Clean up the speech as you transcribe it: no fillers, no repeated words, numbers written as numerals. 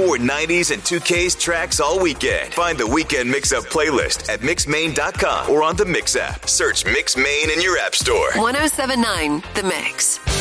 more 90s and 2Ks tracks all weekend. Find the Weekend Mix-Up playlist at mixmain.com or on the Mix app. Search Mix Main in your app store. 107.9 The Mix.